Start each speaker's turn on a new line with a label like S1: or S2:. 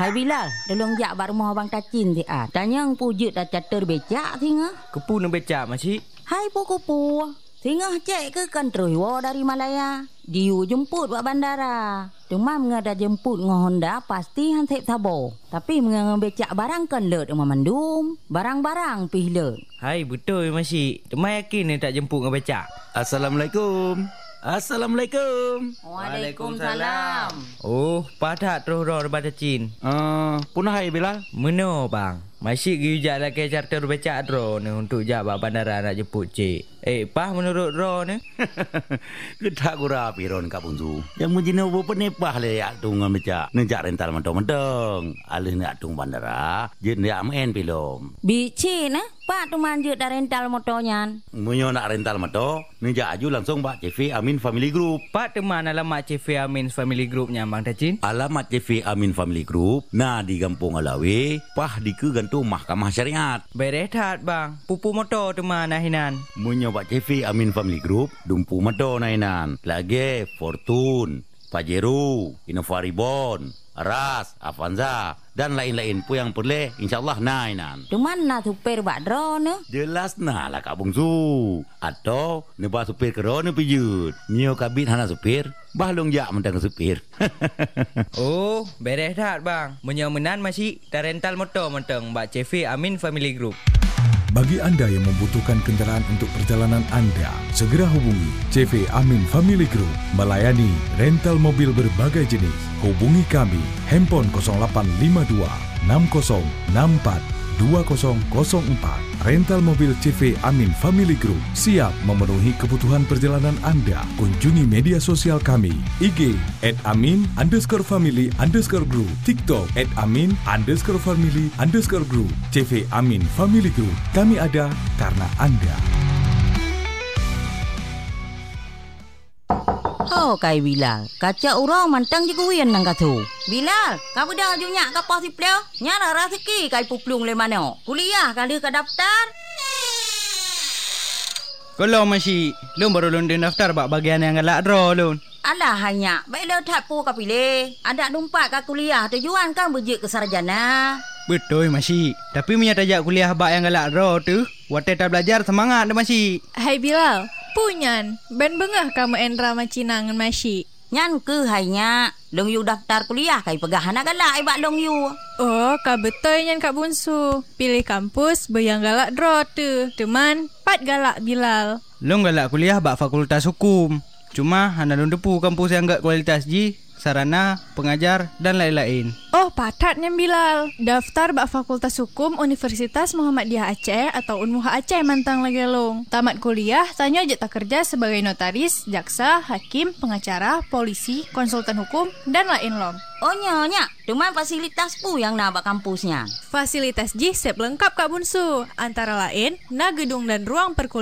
S1: Hai Bilal, tolong jak bak rumah abang Tacin si ah. Tanya ang pujut dah catur becak singa.
S2: Kepu nak becak makcik.
S1: Hai puku-pu. Singa cek ke kan terus dari Malaya. Diu jemput buat bandara. Cuma mengadah jemput dengan Honda pasti hansip sabo. Tapi mengadah becak barang kan let rumah mandum. Barang-barang pih let.
S2: Hai betul makcik. Temai yakin ni tak jemput dengan becak.
S3: Assalamualaikum.
S1: Waalaikumsalam.
S2: Oh, padat terus roh daripada Cin.
S3: Punah hai Bilal.
S2: Meno bang. Makcik pergi ujak lagi charter becak roh ni untuk jak bak bandara nak jemput cik. Pah menurut roh ni?
S3: Kedak gura piron Kak Bunzu. Yang mujina ubo penepah le yak tung becak. Nejak rental mentong-mentong. Alih nak tung bandara, je ndak main pilom.
S1: Bici nah, Pak tu manjut dah rental motornya.
S3: Munyo nak rental motor, nejak aju langsung bak CV Amin Family Group.
S2: Pak teman alamat CV Amin Family Groupnya bang Tacin.
S3: Alamat CV Amin Family Group, nah di Kampung Alawi, pah di ke gantung Mahkamah Syariat.
S2: Berehat bang, pupu motor teman nahinan.
S3: Munyo bak CV Amin Family Group, dumpu motor nahinan. Lagi Fortune, Pajero, Innova Reborn, Aras, Avanza dan lain-lain pun yang perlu insyaAllah nahinan.
S1: Cuman nak supir bak drone.
S3: Jelas nah lah Kak Bungsu. Atau nebah supir kerana pijut. Nyo kabit hana supir, bahlong jak mentang supir.
S2: Oh, berehat bang. Menyomenan masih dah rental motor mentang bak CV Amin Family Group.
S4: Bagi anda yang membutuhkan kenderaan untuk perjalanan anda, segera hubungi CV Amin Family Group, melayani rental mobil berbagai jenis. Hubungi kami, handphone 0852 6064 2004. Rental mobil CV Amin Family Group siap memenuhi kebutuhan perjalanan anda. Kunjungi media sosial kami, IG @amin_family_group, TikTok @amin_family_group. CV Amin Family Group, kami ada karena anda.
S1: Oh, kai Bilal. Kaca urang mantang je kuian nang katu. Bilal, kamu dah junyak kapal si pleo? Nyara rezeki kai puplung le mana? Kuliah kali ke daftar?
S2: Kalau masih, lu baru london daftar bak bagian yang galak draw lu.
S1: Alah hanya, baiklah tak pu ka pilih. Ada numpak ka kuliah tujuan kan berjek ke sarjana.
S2: Betul masih. Tapi punya tajak kuliah bak yang galak draw tu, watai tak belajar semangat dah masih.
S5: Hai Bilal, punyan, ben bengah kamu Endra macinangan masih.
S1: Nyan ke hanya, long yu daftar kuliah kai pegah anak galak ibak long yu.
S5: Oh, kak betul nyan Kak Bunsu. Pilih kampus bayang galak draw tu. Teman, pat galak Bilal.
S2: Long galak kuliah bak fakultas hukum. Cuma hana long depu kampus yang gak kualitas ji, sarana, pengajar dan lain-lain.
S5: Oh, patatnya Bilal. Daftar bak Fakultas Hukum Universitas Muhammadiyah Aceh atau Unmuha Aceh mantang lagi long. Tamat kuliah, tanya aja tak kerja sebagai notaris, jaksa, hakim, pengacara, polisi, konsultan hukum dan lain long.
S1: Oh nyonya, cuma fasilitas pu yang nak bak kampusnya.
S5: Fasilitas J sep lengkap Kak Bunsu. Antara lain, na gedung dan ruang perkuliahan